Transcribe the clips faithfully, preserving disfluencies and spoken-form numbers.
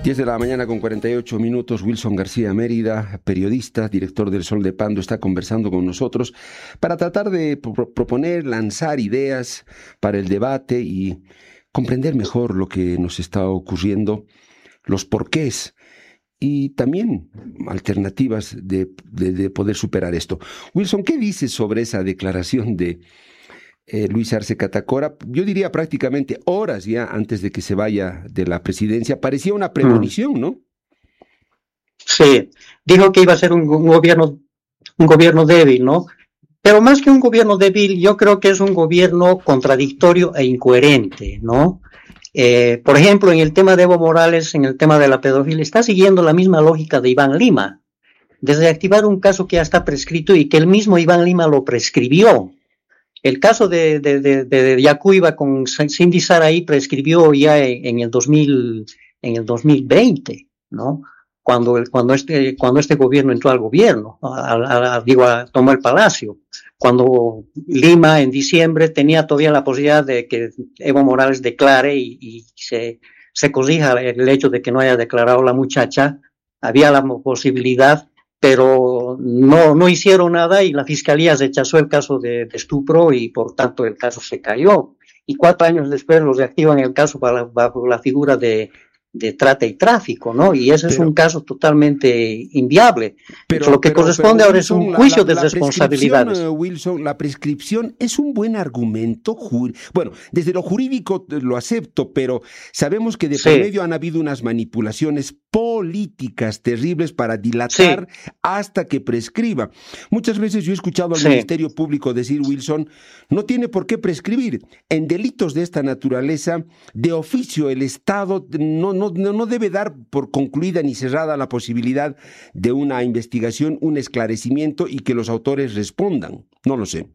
diez de la mañana con cuarenta y ocho minutos, Wilson García Mérida, periodista, director del Sol de Pando, está conversando con nosotros para tratar de pro- proponer, lanzar ideas para el debate y comprender mejor lo que nos está ocurriendo, los porqués y también alternativas de, de, de poder superar esto. Wilson, ¿qué dices sobre esa declaración de Eh, Luis Arce Catacora? Yo diría prácticamente horas ya antes de que se vaya de la presidencia? Parecía una Mm, premonición, ¿no? sí, dijo que iba a ser un, un gobierno, un gobierno débil, ¿no? Pero más que un gobierno débil, yo creo que es un gobierno contradictorio e incoherente, ¿no? Eh, por ejemplo, en el tema de Evo Morales, en el tema de la pedofilia, está siguiendo la misma lógica de Iván Lima, desde activar un caso que ya está prescrito y que el mismo Iván Lima lo prescribió. El caso de, de, de, de Yacuiba con Cindy Saraí prescribió ya en, en el dos mil, en el dos mil veinte, ¿no? Cuando, el, cuando, este, cuando este gobierno entró al gobierno, a, a, a, digo, a, tomó el palacio. Cuando Lima en diciembre tenía todavía la posibilidad de que Evo Morales declare y, y se, se corrija el hecho de que no haya declarado la muchacha, había la posibilidad, pero no, no hicieron nada y la fiscalía rechazó el caso de, de estupro y por tanto el caso se cayó. Y cuatro años después lo reactivan el caso bajo, bajo la figura de, de trata y tráfico, ¿no? Y ese es Pero, un caso totalmente inviable. Entonces, lo pero, que pero, pero corresponde ahora es un Wilson, la, la, juicio de la prescripción, eh, responsabilidades. Wilson, la prescripción es un buen argumento. Ju- bueno, desde lo jurídico eh, lo acepto, pero sabemos que de por Sí, medio han habido unas manipulaciones políticas terribles para dilatar sí, hasta que prescriba. Muchas veces yo he escuchado al sí. Ministerio Público decir, Wilson, no tiene por qué prescribir. En delitos de esta naturaleza, de oficio, el Estado no, no, no no debe dar por concluida ni cerrada la posibilidad de una investigación, un esclarecimiento y que los autores respondan. No lo sé.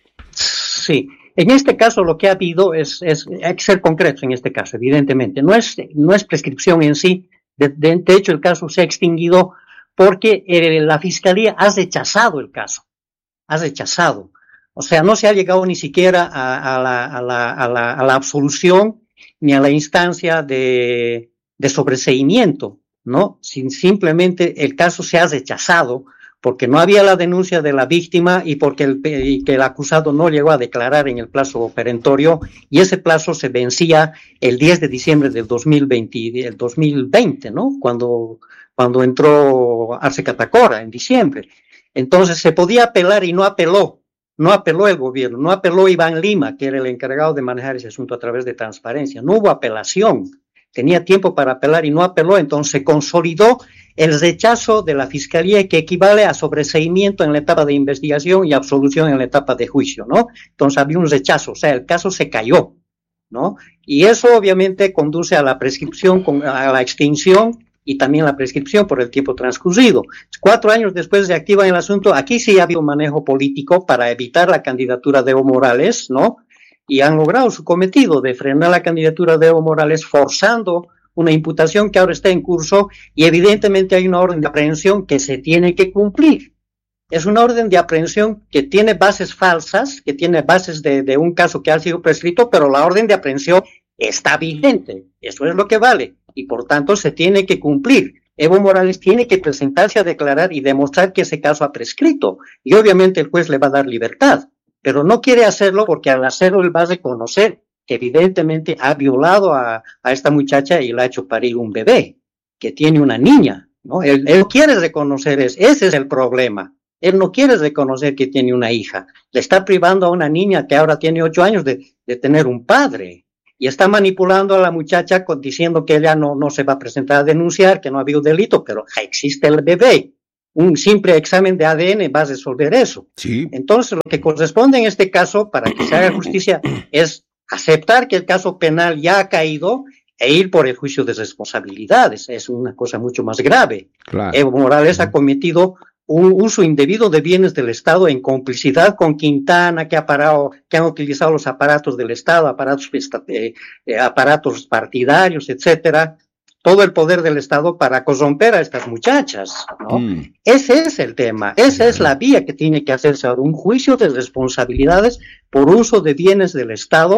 Sí, en este caso lo que ha habido es, es hay que ser concretos en este caso, evidentemente. No es, no es prescripción en sí, de, de, de hecho el caso se ha extinguido porque eh, la fiscalía ha rechazado el caso, ha rechazado. O sea, no se ha llegado ni siquiera a, a, la, a, la, a, la, a la absolución ni a la instancia de, de sobreseimiento, ¿no? Sin, simplemente el caso se ha rechazado porque no había la denuncia de la víctima y porque el, y que el acusado no llegó a declarar en el plazo perentorio y ese plazo se vencía el diez de diciembre del dos mil veinte, del dos mil veinte, ¿no? Cuando, cuando entró Arce Catacora en diciembre. Entonces se podía apelar y no apeló. No apeló el gobierno, no apeló Iván Lima, que era el encargado de manejar ese asunto a través de transparencia. No hubo apelación. Tenía tiempo para apelar y no apeló, entonces se consolidó el rechazo de la fiscalía que equivale a sobreseimiento en la etapa de investigación y absolución en la etapa de juicio, ¿no? Entonces había un rechazo, o sea, el caso se cayó, ¿no? Y eso obviamente conduce a la prescripción, a la extinción y también la prescripción por el tiempo transcurrido. Cuatro años después se activa el asunto, aquí sí ha habido un manejo político para evitar la candidatura de Evo Morales, ¿no? Y han logrado su cometido de frenar la candidatura de Evo Morales forzando una imputación que ahora está en curso y evidentemente hay una orden de aprehensión que se tiene que cumplir. Es una orden de aprehensión que tiene bases falsas, que tiene bases de, de un caso que ha sido prescrito, pero la orden de aprehensión está vigente. Eso es lo que vale. Y por tanto se tiene que cumplir. Evo Morales tiene que presentarse a declarar y demostrar que ese caso ha prescrito. Y obviamente el juez le va a dar libertad. Pero no quiere hacerlo porque al hacerlo él va a reconocer que evidentemente ha violado a, a esta muchacha y la ha hecho parir un bebé, que tiene una niña, ¿no? Él, él quiere reconocer eso. Ese es el problema. Él no quiere reconocer que tiene una hija. Le está privando a una niña que ahora tiene ocho años de, de tener un padre. Y está manipulando a la muchacha con, diciendo que ella no, no se va a presentar a denunciar, que no ha habido delito, pero existe el bebé. Un simple examen de A D N va a resolver eso. Sí. Entonces, lo que corresponde en este caso, para que se haga justicia, es aceptar que el caso penal ya ha caído e ir por el juicio de responsabilidades. Es una cosa mucho más grave. Claro. Evo Morales ha cometido un uso indebido de bienes del Estado en complicidad con Quintana, que ha parado, que han utilizado los aparatos del Estado, aparatos, eh, eh, aparatos partidarios, etcétera, todo el poder del Estado para corromper a estas muchachas, ¿no? Mm. Ese es el tema, esa es la vía que tiene que hacerse ahora, un juicio de responsabilidades por uso de bienes del Estado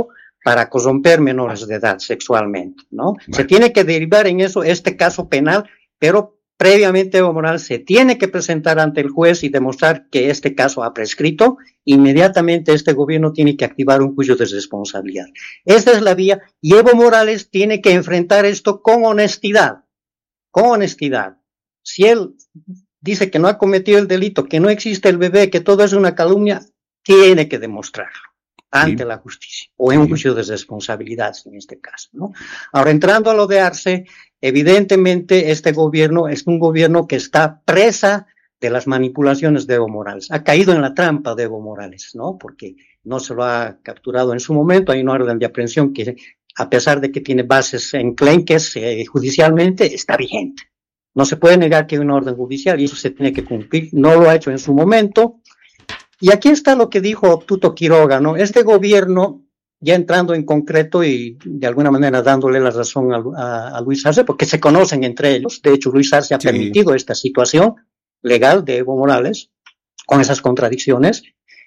para corromper menores de edad sexualmente, ¿no? Bueno. Se tiene que derivar en eso este caso penal, pero previamente Evo Morales se tiene que presentar ante el juez y demostrar que este caso ha prescrito. Inmediatamente este gobierno tiene que activar un juicio de responsabilidad. Esta es la vía, y Evo Morales tiene que enfrentar esto con honestidad, con honestidad. Si él dice que no ha cometido el delito, que no existe el bebé, que todo es una calumnia, tiene que demostrarlo ante sí. la justicia, o en sí. un juicio de responsabilidad en este caso, ¿no? Ahora, entrando a lo de Arce, evidentemente este gobierno es un gobierno que está presa de las manipulaciones de Evo Morales, ha caído en la trampa de Evo Morales, ¿no? Porque no se lo ha capturado en su momento, hay una orden de aprehensión que, a pesar de que tiene bases enclenques eh, judicialmente, está vigente. No se puede negar que hay una orden judicial y eso se tiene que cumplir, no lo ha hecho en su momento. Y aquí está lo que dijo Tuto Quiroga, ¿no? Este gobierno, ya entrando en concreto y de alguna manera dándole la razón a, a, a Luis Arce, porque se conocen entre ellos, de hecho Luis Arce ha sí. permitido esta situación legal de Evo Morales, con esas contradicciones.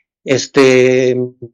Este,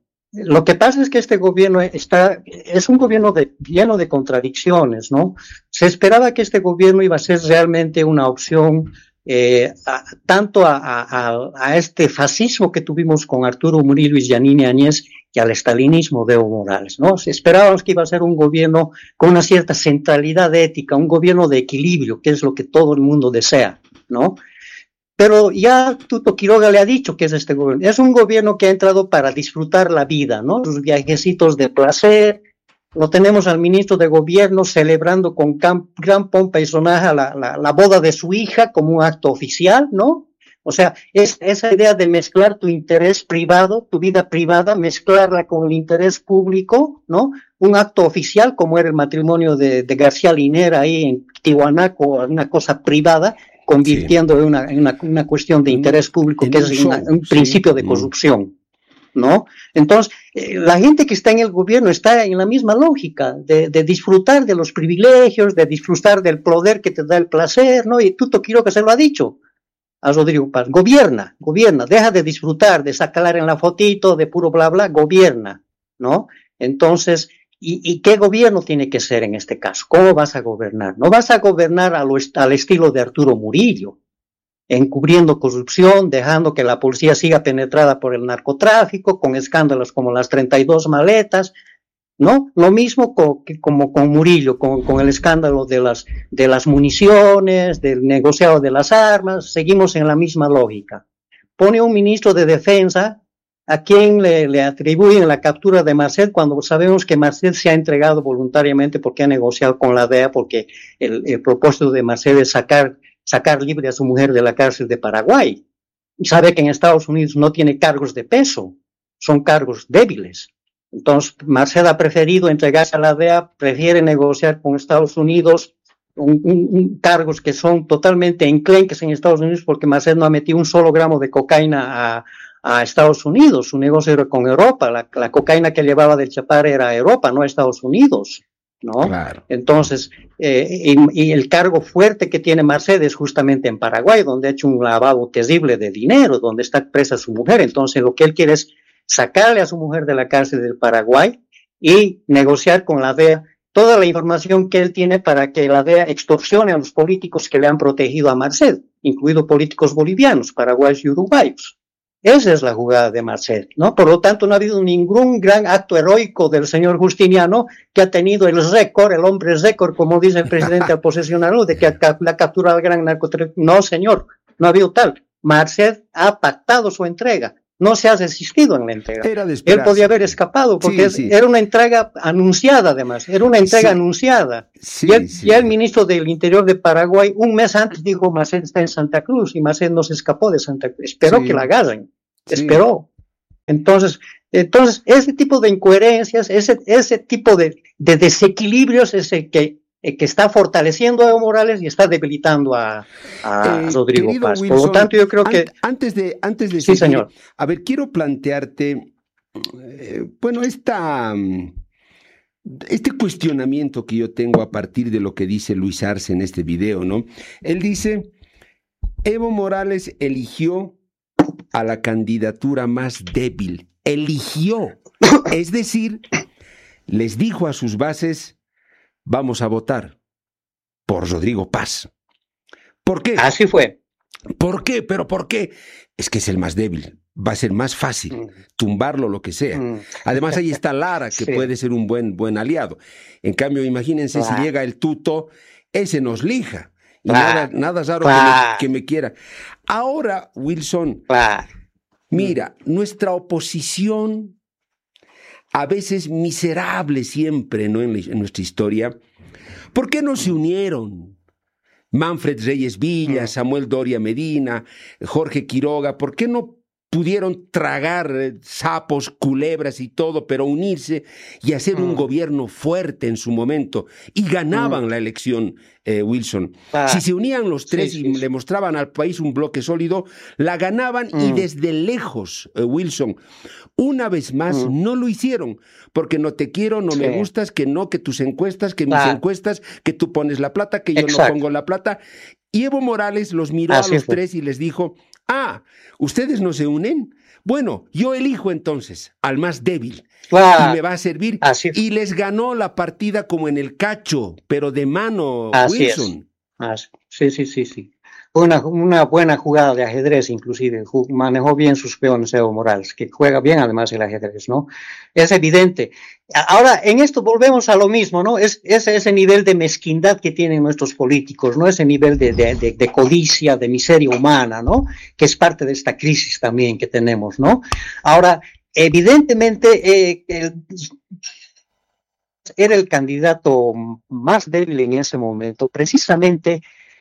lo que pasa es que este gobierno está, es un gobierno de, lleno de contradicciones, ¿no? Se esperaba que este gobierno iba a ser realmente una opción Eh, a, tanto a, a, a este fascismo que tuvimos con Arturo Murillo y Yanine Áñez que al estalinismo de Evo Morales, ¿no? Esperábamos que iba a ser un gobierno con una cierta centralidad ética, un gobierno de equilibrio, que es lo que todo el mundo desea, ¿no? Pero ya Tuto Quiroga le ha dicho que es este gobierno. Es un gobierno que ha entrado para disfrutar la vida, ¿no? Sus viajecitos de placer. Lo tenemos al ministro de Gobierno celebrando con gran, gran pompa y sonaja la, la, la boda de su hija como un acto oficial, ¿no? O sea, es esa idea de mezclar tu interés privado, tu vida privada, mezclarla con el interés público, ¿no? Un acto oficial como era el matrimonio de, de García Linera ahí en Tiwanaku, una cosa privada, convirtiendo sí. en, una, en una, una cuestión de interés público, en que es una, un principio sí. de corrupción, ¿no? Entonces, eh, la gente que está en el gobierno está en la misma lógica de, de disfrutar de los privilegios, de disfrutar del poder que te da el placer, ¿no? Y Tuto Quiroga se lo ha dicho a Rodrigo Paz, gobierna, gobierna, deja de disfrutar, de sacar en la fotito, de puro bla bla, gobierna, ¿no? Entonces, ¿y, y qué gobierno tiene que ser en este caso? ¿Cómo vas a gobernar? No vas a gobernar a lo, al estilo de Arturo Murillo, encubriendo corrupción, dejando que la policía siga penetrada por el narcotráfico, con escándalos como las treinta y dos maletas, ¿no? Lo mismo con, que, como con Murillo, con, con el escándalo de las, de las municiones, del negociado de las armas, seguimos en la misma lógica. Pone un ministro de defensa a quien le, le atribuyen la captura de Marcet cuando sabemos que Marcet se ha entregado voluntariamente porque ha negociado con la D E A, porque el, el propósito de Marcet es sacar sacar libre a su mujer de la cárcel de Paraguay. Y sabe que en Estados Unidos no tiene cargos de peso, son cargos débiles. Entonces, Marcet ha preferido entregarse a la D E A, prefiere negociar con Estados Unidos un, un, un, cargos que son totalmente enclenques en Estados Unidos, porque Marcet no ha metido un solo gramo de cocaína a, a Estados Unidos. Su negocio era con Europa. La, la cocaína que llevaba del Chapar era a Europa, no a Estados Unidos, ¿no? Claro. Entonces, eh, y, y el cargo fuerte que tiene Marcet es justamente en Paraguay, donde ha hecho un lavado terrible de dinero, donde está presa su mujer. Entonces, lo que él quiere es sacarle a su mujer de la cárcel del Paraguay y negociar con la D E A toda la información que él tiene para que la D E A extorsione a los políticos que le han protegido a Marcet, incluidos políticos bolivianos, paraguayos y uruguayos. Esa es la jugada de Marcet, ¿no? Por lo tanto, no ha habido ningún gran acto heroico del señor Justiniano, que ha tenido el récord, el hombre récord, como dice el presidente al posesionarlo, de que ha capturado al gran narcotráfico. No, señor, no ha habido tal. Marcet ha pactado su entrega. No se ha desistido en la entrega. Era Él podía haber escapado, porque sí, sí. era una entrega anunciada, además. Era una entrega sí. anunciada. Sí, ya, sí. ya el ministro del Interior de Paraguay, un mes antes, dijo: Marcet está en Santa Cruz, y Marcet no se escapó de Santa Cruz. Esperó sí. que la agarren. Sí. Esperó. Entonces, entonces, ese tipo de incoherencias, ese, ese tipo de, de desequilibrios es el que, el que está fortaleciendo a Evo Morales y está debilitando a, a eh, Rodrigo Paz. Wilson, por lo tanto, yo creo que... Antes de, antes de sí, seguir, señor. A ver, quiero plantearte, eh, bueno, esta, este cuestionamiento que yo tengo a partir de lo que dice Luis Arce en este video, ¿no? Él dice: Evo Morales eligió a la candidatura más débil, eligió, es decir, les dijo a sus bases, vamos a votar por Rodrigo Paz. ¿Por qué? Así fue. ¿Por qué? ¿Pero por qué? Es que es el más débil. Va a ser más fácil mm. tumbarlo, lo que sea. Mm. Además, ahí está Lara, que sí. puede ser un buen, buen aliado. En cambio, imagínense ah. si llega el Tuto, ese nos lija. Y ah. nada, nada raro ah. que, me, que me quiera. Ahora, Wilson, ah. mira, nuestra oposición, a veces miserable siempre, ¿no? En, la, en nuestra historia, ¿por qué no se unieron? Manfred Reyes Villa, Samuel Doria Medina, Jorge Quiroga, ¿por qué no pudieron tragar eh, sapos, culebras y todo, pero unirse y hacer mm. un gobierno fuerte en su momento? Y ganaban mm. la elección, eh, Wilson. Ah. Si se unían los tres sí, sí, y sí. le mostraban al país un bloque sólido, la ganaban mm. y desde lejos, eh, Wilson. Una vez más, mm. no lo hicieron, porque no te quiero, no sí. me gustas, que no, que tus encuestas, que mis ah. encuestas, que tú pones la plata, que yo Exacto. no pongo la plata. Y Evo Morales los miró Así a los fue. tres y les dijo, ah, ¿ustedes no se unen? Bueno, yo elijo entonces al más débil ah. y me va a servir. Así y les ganó la partida como en el cacho, pero de mano, Así Wilson. Es. Así. Sí, sí, sí, sí. Fue una, una buena jugada de ajedrez, inclusive, manejó bien sus peones Evo Morales, que juega bien además el ajedrez, ¿no? Es evidente. Ahora, en esto volvemos a lo mismo, ¿no? Es, es ese nivel de mezquindad que tienen nuestros políticos, ¿no? Ese nivel de, de, de, de codicia, de miseria humana, ¿no? Que es parte de esta crisis también que tenemos, ¿no? Ahora, evidentemente, eh, el, era el candidato más débil en ese momento, precisamente.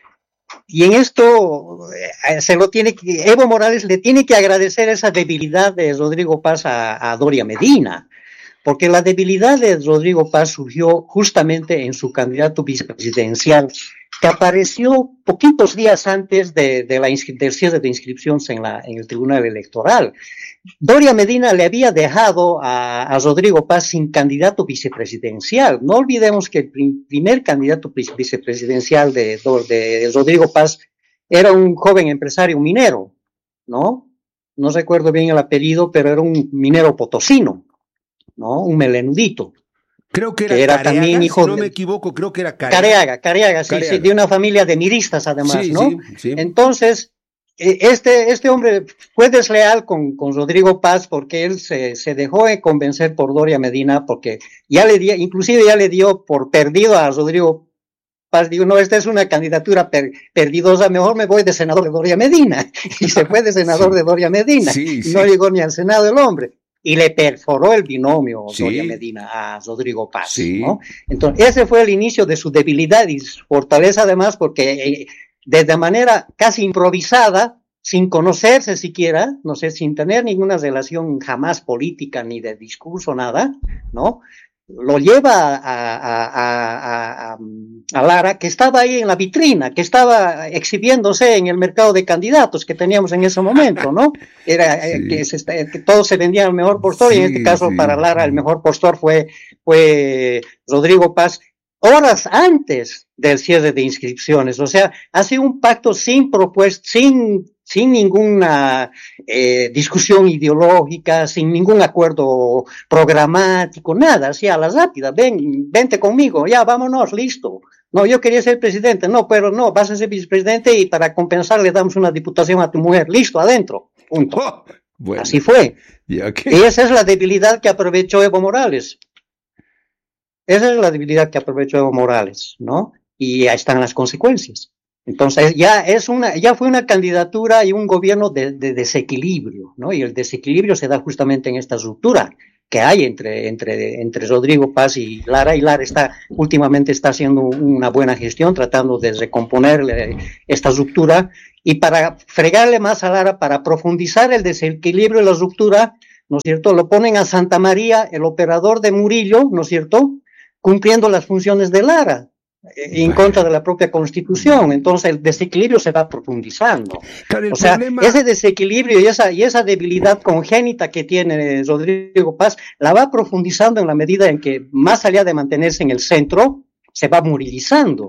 Y en esto eh, se lo tiene que, Evo Morales le tiene que agradecer esa debilidad de Rodrigo Paz a, a Doria Medina, porque la debilidad de Rodrigo Paz surgió justamente en su candidato vicepresidencial, que apareció poquitos días antes de, de la del cierre de inscripciones en, la, en el Tribunal Electoral. Doria Medina le había dejado a, a Rodrigo Paz sin candidato vicepresidencial. No olvidemos que el prim, primer candidato vicepresidencial de, de Rodrigo Paz era un joven empresario minero, ¿no? No recuerdo bien el apellido, pero era un minero potosino, ¿no? Un melenudito. Creo que era, que era Careaga, también hijo si no de, me equivoco, creo que era Careaga. Careaga, Careaga, sí, Careaga. sí, de una familia de miristas además, sí, ¿no? Sí, sí. Entonces, este, este hombre fue desleal con, con Rodrigo Paz porque él se, se dejó de convencer por Doria Medina, porque ya le dio, inclusive ya le dio por perdido a Rodrigo Paz, digo, no, esta es una candidatura per, perdidosa, mejor me voy de senador de Doria Medina, y se fue de senador sí. de Doria Medina, sí, sí. no llegó ni al Senado el hombre. Y le perforó el binomio sí. Doria Medina a Rodrigo Paz, sí. ¿no? Entonces, ese fue el inicio de su debilidad y su fortaleza, además, porque eh, de manera casi improvisada, sin conocerse siquiera, no sé, sin tener ninguna relación jamás política ni de discurso, nada, ¿no? Lo lleva a, a, a, a, a Lara, que estaba ahí en la vitrina, que estaba exhibiéndose en el mercado de candidatos que teníamos en ese momento, ¿no? Era sí. eh, que, se, que todos se vendían al mejor postor, sí, y en este caso sí. para Lara el mejor postor fue, fue Rodrigo Paz, horas antes del cierre de inscripciones. O sea, ha sido un pacto sin propuesta, sin sin ninguna eh, discusión ideológica, sin ningún acuerdo programático, nada, así a la rápida, ven, vente conmigo, ya, vámonos, listo. No, yo quería ser presidente, no, pero no, vas a ser vicepresidente y para compensar le damos una diputación a tu mujer, listo, adentro, punto. Oh, bueno. Así fue. Yeah, okay. Y esa es la debilidad que aprovechó Evo Morales. Esa es la debilidad que aprovechó Evo Morales, ¿no? Y ahí están las consecuencias. Entonces ya es una, ya fue una candidatura y un gobierno de, de desequilibrio, ¿no? Y el desequilibrio se da justamente en esta ruptura que hay entre, entre, entre Rodrigo Paz y Lara, y Lara está, últimamente está haciendo una buena gestión, tratando de recomponer esta ruptura, y para fregarle más a Lara, para profundizar el desequilibrio y la ruptura, ¿no es cierto? Lo ponen a Santa María, el operador de Murillo, ¿no es cierto? Cumpliendo las funciones de Lara, en contra de la propia Constitución. Entonces el desequilibrio se va profundizando. Claro, o sea, problema... ese desequilibrio y esa, y esa debilidad congénita que tiene Rodrigo Paz la va profundizando en la medida en que, más allá de mantenerse en el centro, se va murilizando.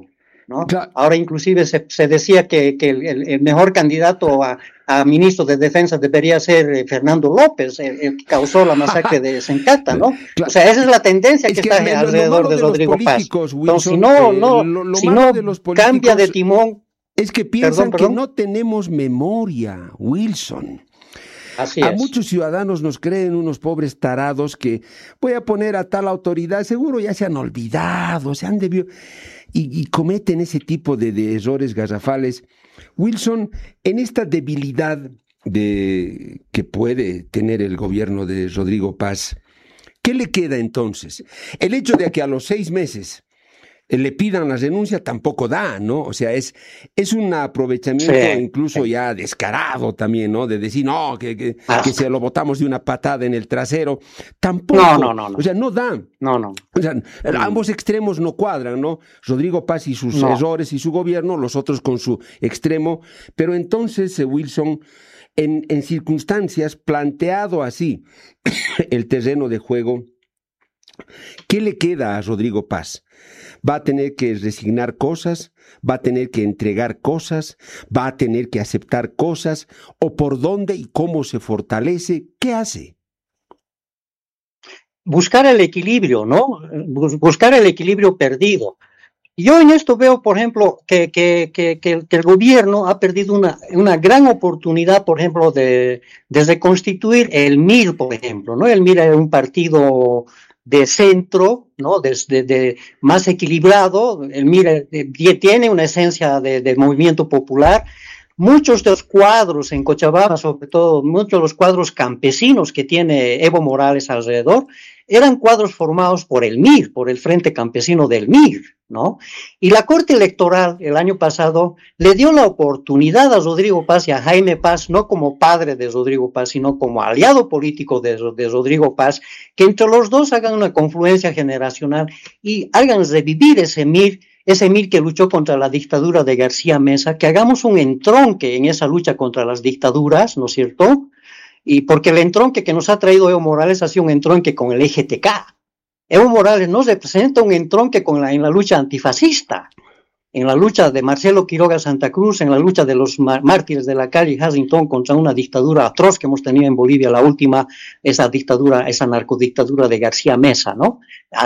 ¿no? Claro. Ahora inclusive se, se decía que, que el, el mejor candidato a, a ministro de Defensa debería ser Fernando López, el, el que causó la masacre de Sencata, ¿no? Claro. O sea, esa es la tendencia Es que, que está lo, alrededor lo de, de Rodrigo Paz. Wilson, Entonces, si no, no, eh, lo, lo si malo no de los cambia de timón. Es que piensan perdón, perdón. que no tenemos memoria, Wilson. Así a es. muchos ciudadanos nos creen unos pobres tarados que voy a poner a tal autoridad, seguro ya se han olvidado, se han debido, y, y cometen ese tipo de, de errores garrafales. Wilson, en esta debilidad de, que puede tener el gobierno de Rodrigo Paz, ¿qué le queda entonces? El hecho de que a los seis meses le pidan la renuncia tampoco da, ¿no? O sea, es, es un aprovechamiento sí, incluso sí. ya descarado también, ¿no? De decir, no, que, que, ah. que se lo botamos de una patada en el trasero. Tampoco. No, no, no. no. O sea, no da. No, no. O sea, mm. ambos extremos no cuadran, ¿no? Rodrigo Paz y sus no. errores y su gobierno, los otros con su extremo. Pero entonces, eh, Wilson, en, en circunstancias planteado así, el terreno de juego, ¿qué le queda a Rodrigo Paz? Va a tener que resignar cosas, va a tener que entregar cosas, va a tener que aceptar cosas, o por dónde y cómo se fortalece, ¿qué hace? Buscar el equilibrio, ¿no? Buscar el equilibrio perdido. Yo en esto veo, por ejemplo, que, que, que, que el gobierno ha perdido una, una gran oportunidad, por ejemplo, de, de reconstituir el M I R, por ejemplo, ¿no? El M I R era un partido de centro, ¿no? Desde de, de más equilibrado. El M I R eh, tiene una esencia de, de movimiento popular. Muchos de los cuadros en Cochabamba, sobre todo muchos de los cuadros campesinos que tiene Evo Morales alrededor, eran cuadros formados por el M I R, por el Frente Campesino del M I R, ¿no? Y la Corte Electoral el año pasado le dio la oportunidad a Rodrigo Paz y a Jaime Paz, no como padre de Rodrigo Paz, sino como aliado político de, de Rodrigo Paz, que entre los dos hagan una confluencia generacional y hagan revivir ese M I R, ese M I R que luchó contra la dictadura de García Meza, que hagamos un entronque en esa lucha contra las dictaduras, ¿no es cierto? Y porque el entronque que nos ha traído Evo Morales ha sido un entronque con el E G T K. Evo Morales nos representa un entronque con la, en la lucha antifascista, en la lucha de Marcelo Quiroga Santa Cruz, en la lucha de los mártires de la calle Harrington contra una dictadura atroz que hemos tenido en Bolivia, la última, esa dictadura, esa narcodictadura de García Meza, ¿no?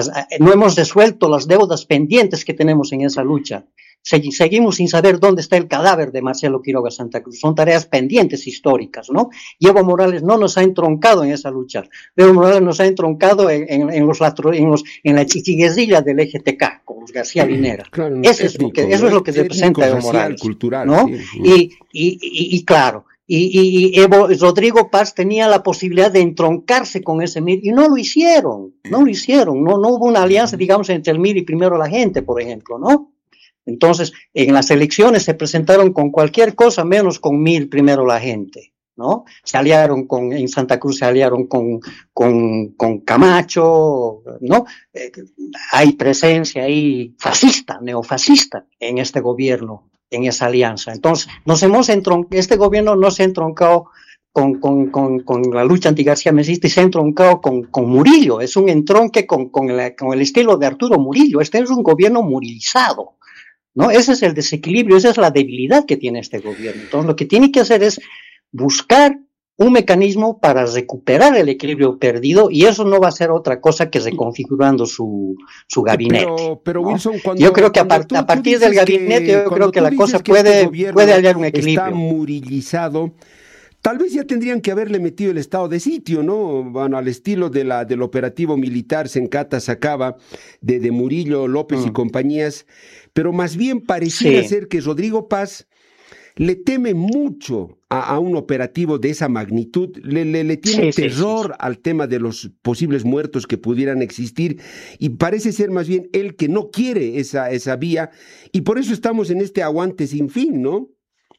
No hemos resuelto las deudas pendientes que tenemos en esa lucha. Seguimos sin saber dónde está el cadáver de Marcelo Quiroga Santa Cruz. Son tareas pendientes históricas, ¿no? Y Evo Morales no nos ha entroncado en esa lucha. Evo Morales nos ha entroncado en, en, en, los, en, los, en la chiquiguesilla del E G T K, con los García Linera. Claro, eso, étnico, es lo que, eso es lo que representa Evo Morales. Cultural, ¿no? Sí, sí. Y, y, y, y claro, y, y, y Evo, Rodrigo Paz tenía la posibilidad de entroncarse con ese M I R y no lo hicieron, no lo hicieron. No, no hubo una alianza, digamos, entre el M I R y Primero la Gente, por ejemplo, ¿no? Entonces, en las elecciones se presentaron con cualquier cosa menos con M I R Primero la Gente, ¿no? Se aliaron con, en Santa Cruz se aliaron con, con, con Camacho, ¿no? Eh, hay presencia ahí fascista, neofascista en este gobierno, en esa alianza. Entonces, nos hemos entroncado, este gobierno no se ha entroncado con, con, con, con la lucha anti-García Mecista y se ha entroncado con, con Murillo. Es un entronque con, con, la, con el estilo de Arturo Murillo. Este es un gobierno murilizado, ¿no? Ese es el desequilibrio, esa es la debilidad que tiene este gobierno. Entonces, lo que tiene que hacer es buscar un mecanismo para recuperar el equilibrio perdido, y eso no va a ser otra cosa que reconfigurando su, su gabinete. Pero, pero ¿no? Wilson, cuando, yo creo que a, par, tú, a partir del gabinete, que, yo creo que la cosa que puede, este puede hallar un equilibrio. Está murillizado. Tal vez ya tendrían que haberle metido el estado de sitio, ¿no? Bueno, al estilo de la, del operativo militar Sencata Sacaba, de, de Murillo, López mm. y compañías, pero más bien pareciera sí. ser que Rodrigo Paz le teme mucho a, a un operativo de esa magnitud, le, le, le tiene sí, terror sí, sí. al tema de los posibles muertos que pudieran existir, y parece ser más bien él que no quiere esa, esa vía, y por eso estamos en este aguante sin fin, ¿no?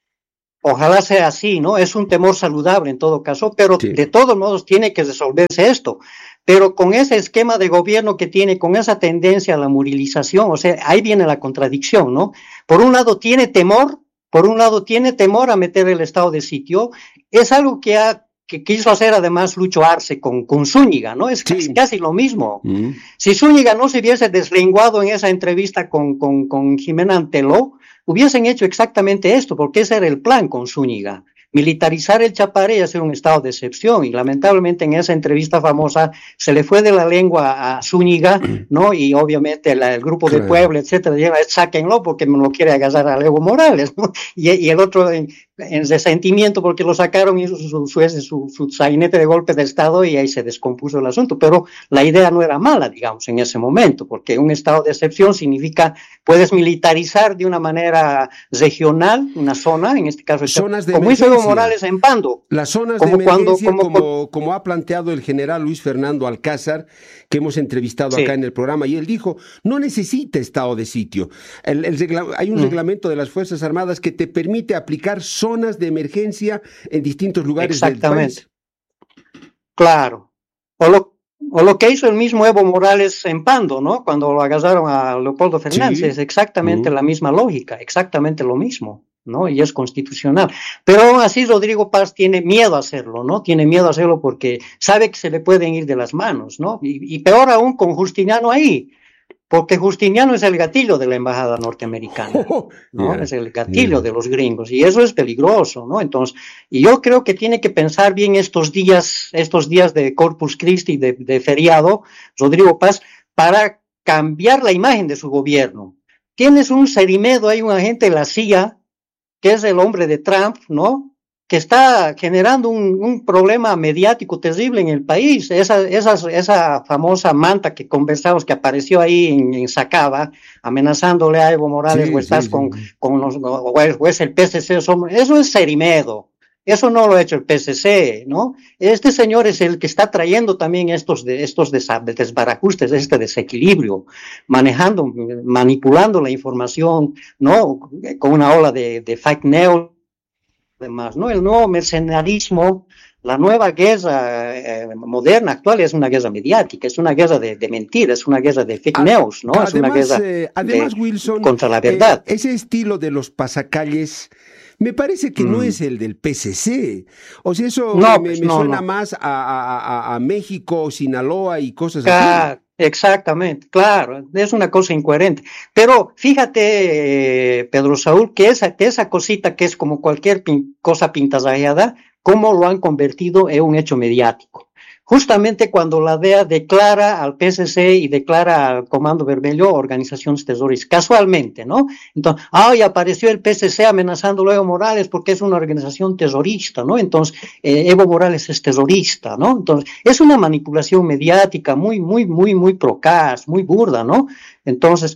Ojalá sea así, ¿no? Es un temor saludable en todo caso, pero sí. de todos modos tiene que resolverse esto. Pero con ese esquema de gobierno que tiene, con esa tendencia a la murilización, o sea, ahí viene la contradicción, ¿no? Por un lado tiene temor, por un lado tiene temor a meter el estado de sitio, es algo que ha que quiso hacer además Lucho Arce con, con Zúñiga, ¿no? Es Sí. casi, casi lo mismo. Mm. Si Zúñiga no se hubiese deslenguado en esa entrevista con, con, con Jimena Anteló, hubiesen hecho exactamente esto, porque ese era el plan con Zúñiga. Militarizar el Chapare y hacer un estado de excepción. Y lamentablemente en esa entrevista famosa se le fue de la lengua a Zúñiga, ¿no? Y obviamente la, el grupo Claro. de Puebla, etcétera, dijeron, sáquenlo porque me lo quiere agarrar a Evo Morales, ¿no? Y, y el otro en, en resentimiento porque lo sacaron y hizo su, su, su, su, su sainete de golpe de Estado y ahí se descompuso el asunto. Pero la idea no era mala, digamos, en ese momento, porque un estado de excepción significa, puedes militarizar de una manera regional una zona, en este caso, Zonas de como hizo emergencia. Evo Morales en Pando. Las zonas como de cuando, emergencia, como, como, como ha planteado el general Luis Fernando Alcázar, que hemos entrevistado Sí. acá en el programa, y él dijo, no necesita estado de sitio. El, el regla, hay un Mm. reglamento de las Fuerzas Armadas que te permite aplicar zonas de emergencia en distintos lugares del Exactamente. país. Claro. O lo, o lo que hizo el mismo Evo Morales en Pando, ¿no? Cuando lo agarraron a Leopoldo Fernández, Sí. es exactamente Mm. la misma lógica, exactamente lo mismo, ¿no? Y es constitucional. Pero aún así Rodrigo Paz tiene miedo a hacerlo, ¿no? Tiene miedo a hacerlo porque sabe que se le pueden ir de las manos, ¿no? Y, y peor aún con Justiniano ahí, porque Justiniano es el gatillo de la embajada norteamericana. ¿No? Yeah, Es el gatillo yeah. de los gringos y eso es peligroso, ¿no? Entonces, y yo creo que tiene que pensar bien estos días, estos días de Corpus Christi, de, de feriado, Rodrigo Paz, para cambiar la imagen de su gobierno. Tienes un Cerimedo, hay un agente de la C I A, que es el hombre de Trump, ¿no? Que está generando un, un problema mediático terrible en el país. Esa, esa, esa famosa manta que conversamos que apareció ahí en, en Sacaba, amenazándole a Evo Morales, Sí, o estás sí, con, sí. con los, o es, o es el P S C, somos, eso es Cerimedo. Eso no lo ha hecho el P S C, ¿no? Este señor es el que está trayendo también estos, de, estos desbarajustes, este desequilibrio, manejando, manipulando la información, ¿no? Con una ola de, de fake news, demás, ¿no? El nuevo mercenarismo, la nueva guerra eh, moderna, actual, es una guerra mediática, es una guerra de, de mentiras, es una guerra de fake news, ¿no? Además, es una guerra eh, además de, Wilson, contra la verdad. Eh, ese estilo de los pasacalles me parece que mm. no es el del P C C. O sea, eso no, me, pues, me no, suena no. más a, a, a México, Sinaloa y cosas Claro, así. Exactamente, claro, es una cosa incoherente. Pero fíjate, eh, Pedro Saúl, que esa, que esa cosita que es como cualquier pin, cosa pintarrajeada, cómo lo han convertido en un hecho mediático. Justamente cuando la D E A declara al P S C y declara al Comando Vermelho organizaciones terroristas, casualmente, ¿no? Entonces, ay, apareció el P S C amenazando a Evo Morales porque es una organización terrorista, ¿no? Entonces, eh, Evo Morales es terrorista, ¿no? Entonces, es una manipulación mediática muy, muy, muy, muy procaz, muy burda, ¿no? Entonces,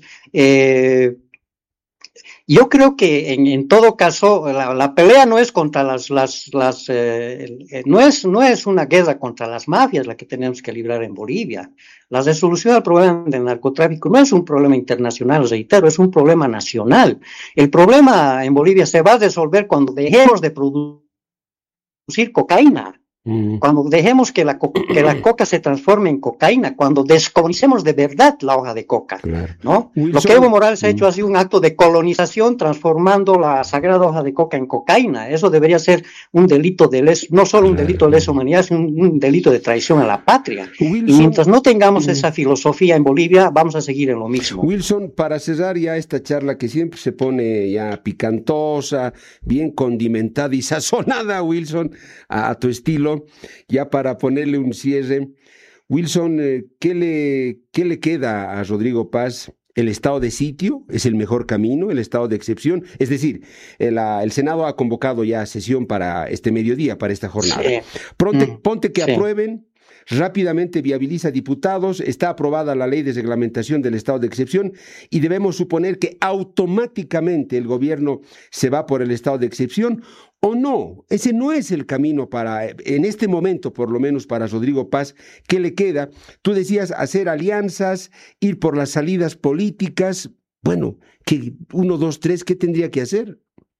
eh, yo creo que en, en todo caso la, la pelea no es contra las, las, las eh, no es, no es una guerra contra las mafias la que tenemos que librar en Bolivia. La resolución del problema del narcotráfico no es un problema internacional, reitero, es un problema nacional. El problema en Bolivia se va a resolver cuando dejemos de producir cocaína. Mm. Cuando dejemos que la, que la coca se transforme en cocaína, cuando descolonicemos de verdad la hoja de coca, claro. ¿no? Wilson, lo que Evo Morales mm. ha hecho ha sido un acto de colonización transformando la sagrada hoja de coca en cocaína. Eso debería ser un delito de lesa, no solo un delito de lesa humanidad, sino un, un delito de traición a la patria. Wilson, y mientras no tengamos mm. esa filosofía en Bolivia, vamos a seguir en lo mismo. Wilson, para cerrar ya esta charla que siempre se pone ya picantosa, bien condimentada y sazonada, Wilson, a, a tu estilo, ya para ponerle un cierre, Wilson, eh, ¿qué le, qué le queda a Rodrigo Paz? ¿El estado de sitio es el mejor camino? ¿El estado de excepción? Es decir, el, el Senado ha convocado ya sesión para este mediodía, para esta jornada. Sí. Ponte, mm, ponte que sí. aprueben, rápidamente viabiliza diputados, está aprobada la ley de reglamentación del estado de excepción y debemos suponer que automáticamente el gobierno se va por el estado de excepción. ¿O no? Ese no es el camino para, en este momento, por lo menos para Rodrigo Paz. ¿Qué le queda? Tú decías hacer alianzas, ir por las salidas políticas. Bueno, que uno, dos, tres, ¿qué tendría que hacer?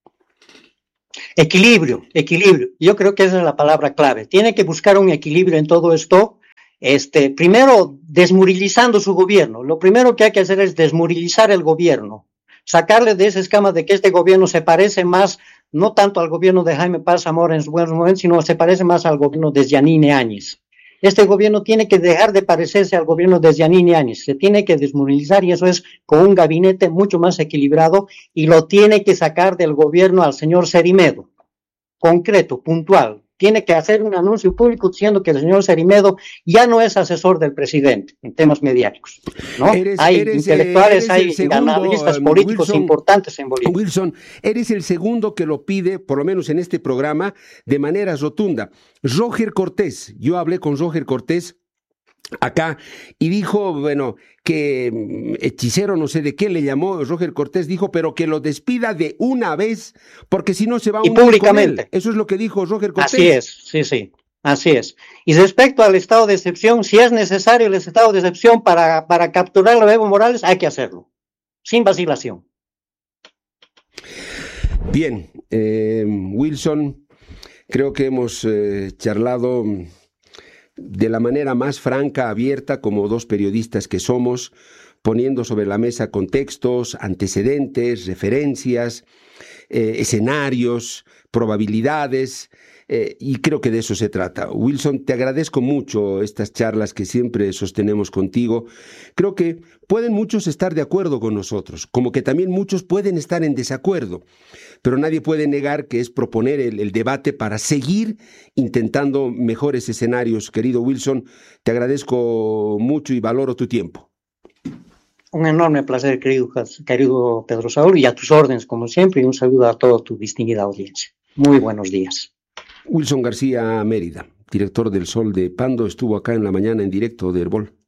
Equilibrio, equilibrio. Yo creo que esa es la palabra clave. Tiene que buscar un equilibrio en todo esto. Este, primero, desmurilizando su gobierno. Lo primero que hay que hacer es desmurilizar el gobierno. Sacarle de esa escama de que este gobierno se parece más no tanto al gobierno de Jaime Paz Zamora en sus buenos momentos, sino se parece más al gobierno de Yanine Áñez. Este gobierno tiene que dejar de parecerse al gobierno de Yanine Áñez, se tiene que desmovilizar y eso es con un gabinete mucho más equilibrado y lo tiene que sacar del gobierno al señor Cerimedo, concreto, puntual. Tiene que hacer un anuncio público diciendo que el señor Cerimedo ya no es asesor del presidente en temas mediáticos, ¿no? Eres, hay eres, intelectuales, eres hay segundo, analistas políticos Wilson, importantes en Bolivia. Wilson, eres el segundo que lo pide, por lo menos en este programa, de manera rotunda. Roger Cortés, yo hablé con Roger Cortés acá y dijo, bueno, que hechicero no sé de qué le llamó, Roger Cortés dijo, pero que lo despida de una vez, porque si no se va a y unir públicamente. Con él. Eso es lo que dijo Roger Cortés. Así es, sí, sí, así es. Y respecto al estado de excepción, si es necesario el estado de excepción para, para capturar a Evo Morales, hay que hacerlo, sin vacilación. Bien, eh, Wilson, creo que hemos eh, charlado de la manera más franca, abierta, como dos periodistas que somos, poniendo sobre la mesa contextos, antecedentes, referencias, eh, escenarios, probabilidades, eh, y creo que de eso se trata. Wilson, te agradezco mucho estas charlas que siempre sostenemos contigo. Creo que pueden muchos estar de acuerdo con nosotros, como que también muchos pueden estar en desacuerdo, pero nadie puede negar que es proponer el, el debate para seguir intentando mejores escenarios. Querido Wilson, te agradezco mucho y valoro tu tiempo. Un enorme placer, querido, querido Pedro Saúl, y a tus órdenes, como siempre, y un saludo a toda tu distinguida audiencia. Muy buenos días. Wilson García Mérida, director del Sol de Pando, estuvo acá en la mañana en directo de Herbol.